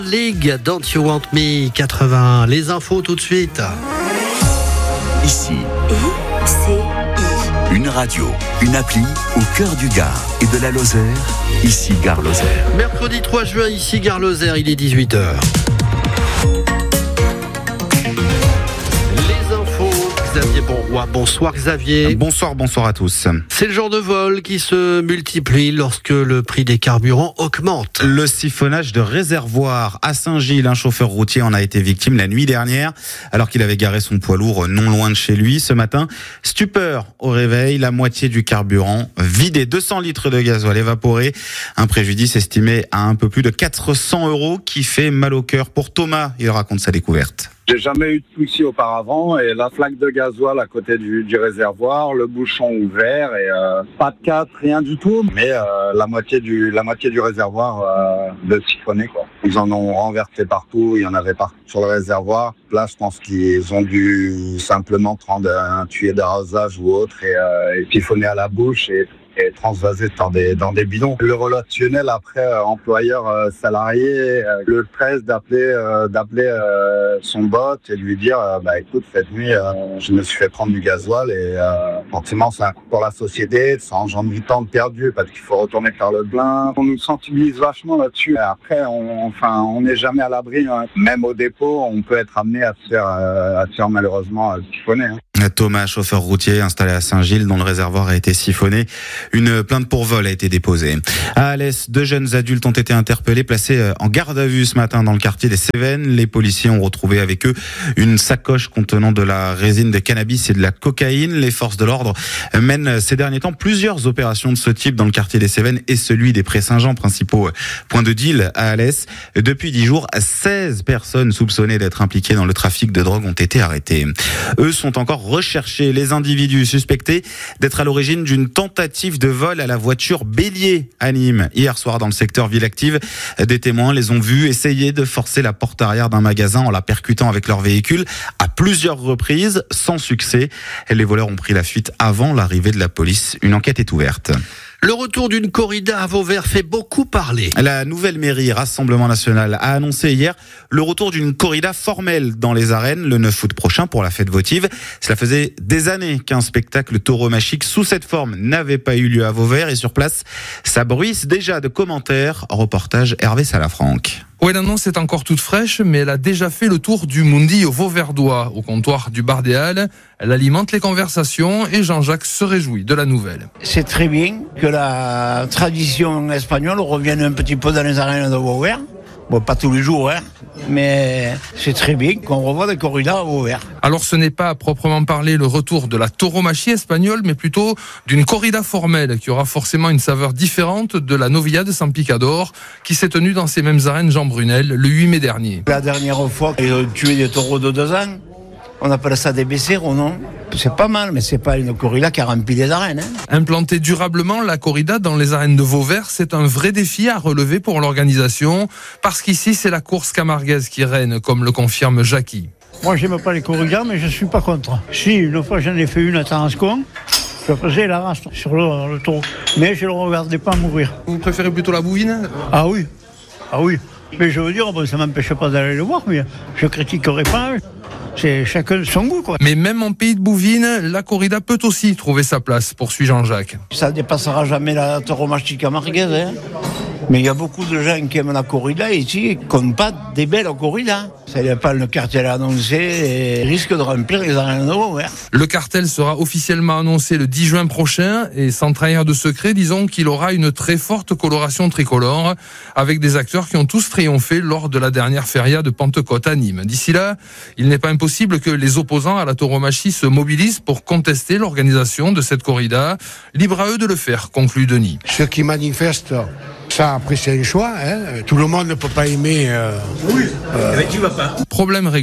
League, Don't You Want Me 80. Les infos tout de suite. Ici, une radio, une appli au cœur du Gard et de la Lozère. Ici, Gare Lozère. Mercredi 3 juin, ici, Gare Lozère, il est 18h. Xavier Bonroy. Bonsoir Xavier. Bonsoir à tous. C'est le genre de vol qui se multiplie lorsque le prix des carburants augmente. Le siphonnage de réservoirs à Saint-Gilles, un chauffeur routier en a été victime la nuit dernière alors qu'il avait garé son poids lourd non loin de chez lui. Ce matin, stupeur au réveil, la moitié du carburant vidé, 200 litres de gasoil évaporé. Un préjudice estimé à un peu plus de 400 € qui fait mal au cœur pour Thomas. Il raconte sa découverte. J'ai jamais eu de souci auparavant et la flaque de gasoil à côté du réservoir, le bouchon ouvert et pas de casse, rien du tout. Mais la moitié du réservoir de siphonné quoi. Ils en ont renversé partout, il y en avait partout sur le réservoir. Là, je pense qu'ils ont dû simplement prendre un tuyau d'arrosage ou autre et siphonner à la bouche et transvaser dans des bidons. Le relationnel après employeur-salarié, le stress d'appeler son boss et de lui dire écoute, cette nuit je me suis fait prendre du gasoil et forcément c'est un coup pour la société, ça engendre du temps perdu parce qu'il faut retourner faire le plein. On nous sensibilise vachement là-dessus. Après on n'est jamais à l'abri, hein. Même au dépôt on peut être amené à se faire malheureusement siphonner. Thomas, chauffeur routier installé à Saint-Gilles dont le réservoir a été siphonné. Une plainte pour vol a été déposée. À Alès, 2 jeunes adultes ont été interpellés, placés en garde à vue ce matin dans le quartier des Cévennes. Les policiers ont retrouvé avec eux une sacoche contenant de la résine de cannabis et de la cocaïne. Les forces de l'ordre mènent ces derniers temps plusieurs opérations de ce type dans le quartier des Cévennes et celui des Prés-Saint-Jean, principaux points de deal à Alès. Depuis 10 jours, 16 personnes soupçonnées d'être impliquées dans le trafic de drogue ont été arrêtées. Eux sont encore rechercher les individus suspectés d'être à l'origine d'une tentative de vol à la voiture bélier à Nîmes. Hier soir, dans le secteur Ville-Active, des témoins les ont vus essayer de forcer la porte arrière d'un magasin en la percutant avec leur véhicule à plusieurs reprises, sans succès. Les voleurs ont pris la fuite avant l'arrivée de la police. Une enquête est ouverte. Le retour d'une corrida à Vauvert fait beaucoup parler. La nouvelle mairie Rassemblement National a annoncé hier le retour d'une corrida formelle dans les arènes le 9 août prochain pour la fête votive. Cela faisait des années qu'un spectacle tauromachique sous cette forme n'avait pas eu lieu à Vauvert et sur place, ça bruisse déjà de commentaires. Reportage Hervé Salafranc. Oui, l'annonce est encore toute fraîche, mais elle a déjà fait le tour du Mundi au Vauverdois, au comptoir du Bar des Halles. Elle alimente les conversations et Jean-Jacques se réjouit de la nouvelle. C'est très bien que la tradition espagnole revienne un petit peu dans les arènes de Vauvert. Bon, pas tous les jours, mais c'est très bien qu'on revoie des corridas à Vauvert. Alors ce n'est pas à proprement parler le retour de la tauromachie espagnole, mais plutôt d'une corrida formelle qui aura forcément une saveur différente de la Novilla de San Picador qui s'est tenue dans ces mêmes arènes Jean Brunel le 8 mai dernier. La dernière fois, ils ont tué des taureaux de 2 ans. On appelle ça des becerros, non ? C'est pas mal, mais c'est pas une corrida qui a rempli les arènes. Implanter durablement la corrida dans les arènes de Vauvert, c'est un vrai défi à relever pour l'organisation, parce qu'ici c'est la course camarguaise qui règne, comme le confirme Jackie. Moi j'aime pas les corridas, mais je suis pas contre. Si, une fois j'en ai fait une à Tarascon, je faisais la race sur le taureau, mais je le regardais pas mourir. Vous préférez plutôt la bouvine ? Ah oui. Mais je veux dire, ça m'empêche pas d'aller le voir, mais je critiquerai pas. C'est chacun son goût, quoi. Mais même en pays de bouvine, la corrida peut aussi trouver sa place, poursuit Jean-Jacques. Ça ne dépassera jamais la tauromachie camarguaise, Mais il y a beaucoup de gens qui aiment la corrida ici, qui n'ont pas des belles corridas. Ça dépend, le cartel annoncé et risque de remplir les arènes de Vauvert. Le cartel sera officiellement annoncé le 10 juin prochain et sans trahir de secret, disons qu'il aura une très forte coloration tricolore avec des acteurs qui ont tous triomphé lors de la dernière feria de Pentecôte à Nîmes. D'ici là, il n'est pas impossible que les opposants à la tauromachie se mobilisent pour contester l'organisation de cette corrida. Libre à eux de le faire, conclut Denis. Ceux qui manifestent, ça après c'est un choix. Tout le monde ne peut pas aimer. Problème réglé.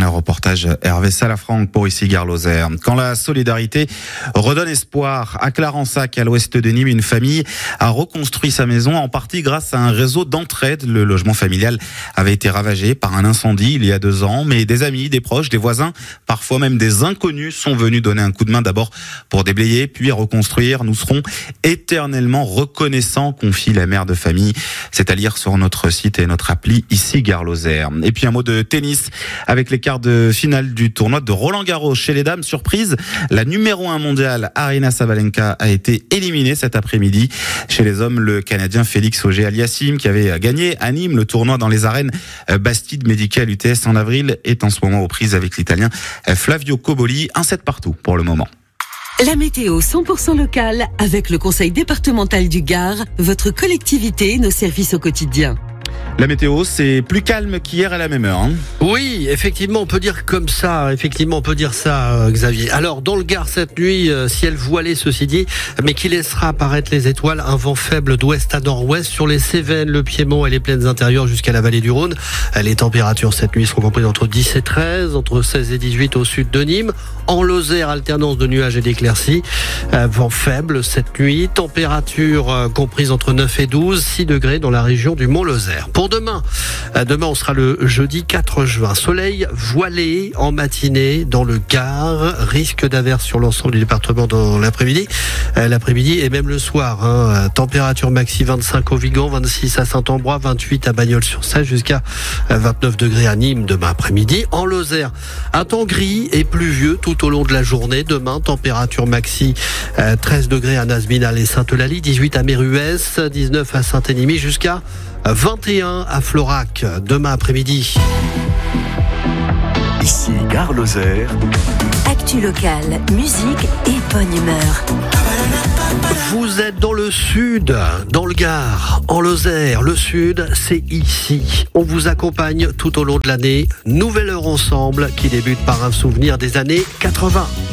Un reportage Hervé Salafranc pour ici Gare Lozère. Quand la solidarité redonne espoir, à Clarensac, à l'ouest de Nîmes, une famille a reconstruit sa maison en partie grâce à un réseau d'entraide. Le logement familial avait été ravagé par un incendie il y a 2 ans, mais des amis, des proches, des voisins, parfois même des inconnus sont venus donner un coup de main d'abord pour déblayer, puis reconstruire. Nous serons éternellement reconnaissants, confie la mère de famille. C'est à lire sur notre site et notre appli ici Gare Lozère. Et puis un mot de tennis avec les quarts de finale du tournoi de Roland-Garros. Chez les dames, surprise, la numéro 1 mondiale Aryna Sabalenka a été éliminée cet après-midi. Chez les hommes, le Canadien Félix Auger-Aliassime, qui avait gagné à Nîmes le tournoi dans les arènes Bastide Médical UTS en avril, est en ce moment aux prises avec l'Italien Flavio Coboli. 1-7 partout pour le moment. La météo 100% locale avec le Conseil départemental du Gard, votre collectivité et nos services au quotidien. La météo, c'est plus calme qu'hier à la même heure. Oui, effectivement, on peut dire comme ça. Effectivement, on peut dire ça, Xavier. Alors, dans le Gard, cette nuit, ciel voilé, ceci dit, mais qui laissera apparaître les étoiles. Un vent faible d'ouest à nord-ouest sur les Cévennes, le Piémont et les plaines intérieures jusqu'à la vallée du Rhône. Les températures cette nuit seront comprises entre 10 et 13, entre 16 et 18 au sud de Nîmes. En Lozère, alternance de nuages et d'éclaircies. Vent faible cette nuit. Température comprise entre 9 et 12, 6 degrés dans la région du Mont-Lozère. Pour demain, on sera le jeudi 4 juin. Soleil voilé en matinée dans le Gard. Risque d'averse sur l'ensemble du département dans l'après-midi. L'après-midi et même le soir. Température maxi 25 au Vigan, 26 à Saint-Ambrois, 28 à Bagnols-sur-Cèze, jusqu'à 29 degrés à Nîmes demain après-midi. En Lozère, un temps gris et pluvieux tout au long de la journée. Demain, température maxi 13 degrés à Nasbinal et Sainte-Eulalie, 18 à Méruès, 19 à Saint-Énimie, jusqu'à 21 à Florac demain après-midi. Ici Gare Lozère. Actu locale, musique et bonne humeur. Vous êtes dans le sud, dans le Gard, en Lozère. Le sud, c'est ici. On vous accompagne tout au long de l'année. Nouvelle heure ensemble qui débute par un souvenir des années 80.